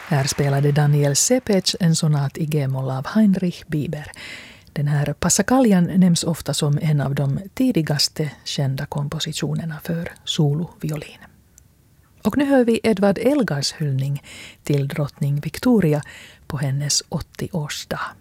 Här spelade Daniel Sepetz en sonat i G-moll av Heinrich Bieber. Den här Passacaglia nämns ofta som en av de tidigaste kända kompositionerna för soloviolin. Och nu hör vi Edvard Elgars hyllning till drottning Victoria på hennes 80-årsdag.